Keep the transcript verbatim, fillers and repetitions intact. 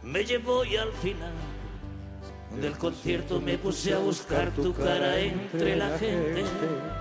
me llevó y al final del concierto me puse a buscar tu cara entre la gente.